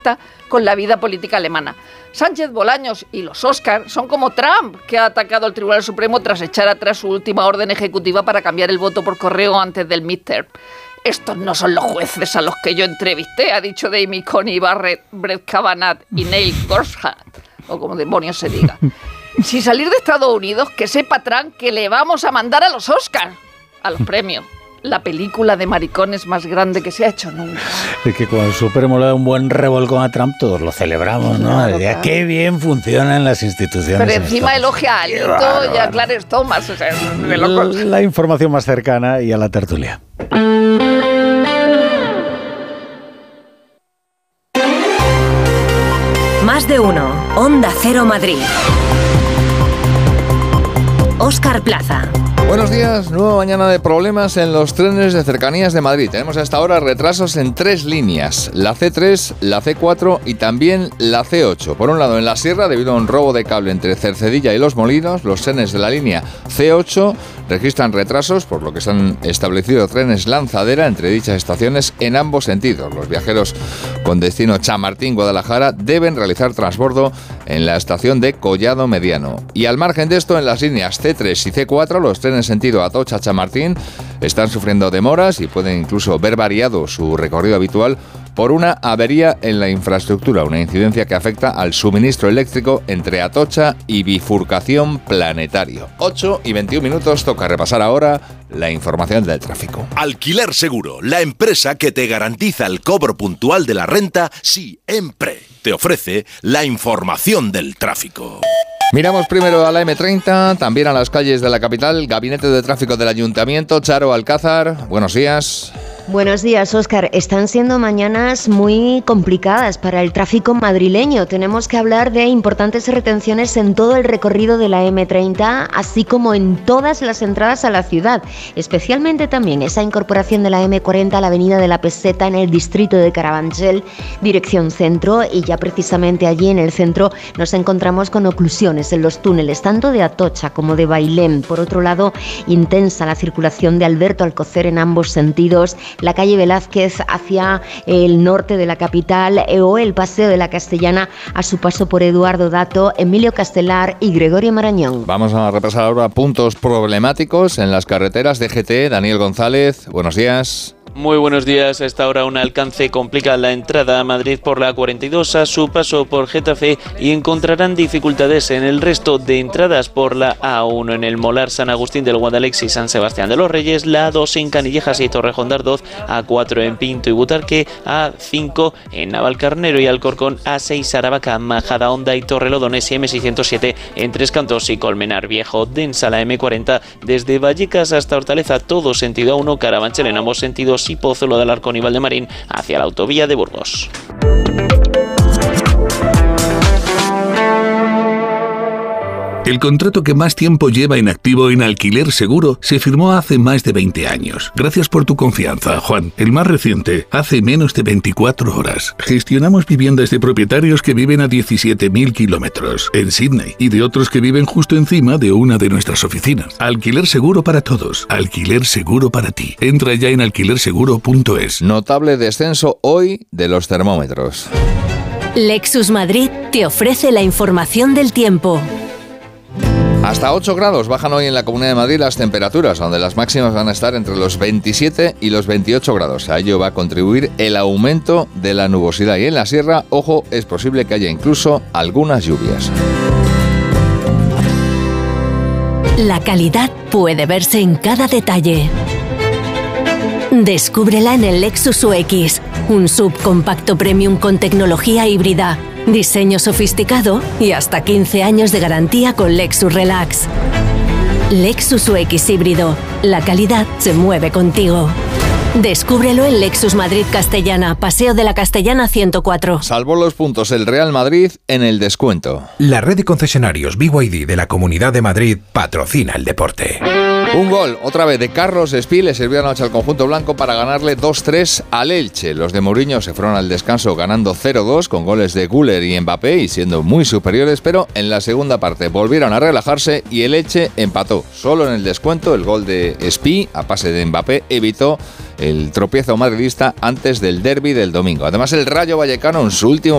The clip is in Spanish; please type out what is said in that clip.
con la vida política alemana. Sánchez Bolaños y los Oscar son como Trump, que ha atacado al Tribunal Supremo tras echar atrás su última orden ejecutiva para cambiar el voto por correo antes del midterm. Estos no son los jueces a los que yo entrevisté, ha dicho Amy Coney Barrett, Brett Kavanaugh y Neil Gorsuch, o como demonios se diga. Si salir de Estados Unidos, que sepa Trump que le vamos a mandar a los Oscar, a los premios. La película de maricones más grande que se ha hecho nunca. Es que cuando el Supremo le da un buen revolcón a Trump, todos lo celebramos, ¿no? Claro, Claro. Qué bien funcionan las instituciones. Pero encima elogia a Alito y a Clarence Thomas. O sea, de locos. La información más cercana y a la tertulia. Más de uno. Onda Cero Madrid. Óscar Plaza. Buenos días, nueva mañana de problemas en los trenes de cercanías de Madrid. Tenemos hasta ahora retrasos en 3 líneas, la C3, la C4 y también la C8. Por un lado, en la Sierra, debido a un robo de cable entre Cercedilla y Los Molinos, los trenes de la línea C8 registran retrasos, por lo que se han establecido trenes lanzadera entre dichas estaciones en ambos sentidos. Los viajeros con destino Chamartín-Guadalajara deben realizar transbordo en la estación de Collado Mediano. Y al margen de esto, en las líneas C3 y C4, los trenes en sentido Atocha-Chamartín están sufriendo demoras y pueden incluso ver variado su recorrido habitual por una avería en la infraestructura, una incidencia que afecta al suministro eléctrico entre Atocha y Bifurcación Planetario. 8:21, toca repasar ahora la información del tráfico. Alquiler Seguro, la empresa que te garantiza el cobro puntual de la renta siempre. Te ofrece la información del tráfico. Miramos primero a la M30, también a las calles de la capital. Gabinete de Tráfico del Ayuntamiento, Charo Alcázar, buenos días. Buenos días, Óscar. Están siendo mañanas muy complicadas para el tráfico madrileño. Tenemos que hablar de importantes retenciones en todo el recorrido de la M30, así como en todas las entradas a la ciudad. Especialmente también esa incorporación de la M40 a la avenida de la Peseta en el distrito de Carabanchel, dirección centro, y ya precisamente allí en el centro nos encontramos con oclusiones en los túneles, tanto de Atocha como de Bailén. Por otro lado, intensa la circulación de Alberto Alcocer en ambos sentidos, la calle Velázquez hacia el norte de la capital o el Paseo de la Castellana a su paso por Eduardo Dato, Emilio Castelar y Gregorio Marañón. Vamos a repasar ahora puntos problemáticos en las carreteras de GT. Daniel González, buenos días. Muy buenos días. A esta hora un alcance complica la entrada a Madrid por la 42 a su paso por Getafe y encontrarán dificultades en el resto de entradas por la A1 en el Molar, San Agustín del Guadalix y San Sebastián de los Reyes, la A2 en Canillejas y Torrejón de Ardoz, A4 en Pinto y Butarque, A5 en Navalcarnero y Alcorcón, A6 Aravaca, Majadahonda y Torrelodones y M607 en Tres Cantos y Colmenar Viejo. Densa la M40 desde Vallecas hasta Hortaleza, todo sentido A1, Carabanchel en ambos sentidos y Pozuelo del Alarcón y Valdemarín hacia la autovía de Burgos. El contrato que más tiempo lleva inactivo en Alquiler Seguro se firmó hace más de 20 años. Gracias por tu confianza, Juan. El más reciente, hace menos de 24 horas. Gestionamos viviendas de propietarios que viven a 17.000 kilómetros en Sydney y de otros que viven justo encima de una de nuestras oficinas. Alquiler Seguro para todos. Alquiler Seguro para ti. Entra ya en alquilerseguro.es. Notable descenso hoy de los termómetros. Lexus Madrid te ofrece la información del tiempo. Hasta 8 grados bajan hoy en la Comunidad de Madrid las temperaturas, donde las máximas van a estar entre los 27 y los 28 grados. A ello va a contribuir el aumento de la nubosidad. Y en la sierra, ojo, es posible que haya incluso algunas lluvias. La calidad puede verse en cada detalle. Descúbrela en el Lexus UX, un subcompacto premium con tecnología híbrida, diseño sofisticado y hasta 15 años de garantía con Lexus Relax. Lexus UX híbrido, la calidad se mueve contigo. Descúbrelo en Lexus Madrid Castellana, Paseo de la Castellana 104. Salvó los puntos el Real Madrid en el descuento. La red de concesionarios BYD de la Comunidad de Madrid patrocina el deporte. Un gol, otra vez, de Carlos Espí le sirvió anoche al conjunto blanco para ganarle 2-3 al Elche. Los de Mourinho se fueron al descanso ganando 0-2 con goles de Güler y Mbappé y siendo muy superiores, pero en la segunda parte volvieron a relajarse y el Elche empató. Solo en el descuento el gol de Espí a pase de Mbappé evitó el tropiezo madridista antes del derbi del domingo. Además, el Rayo Vallecano en su último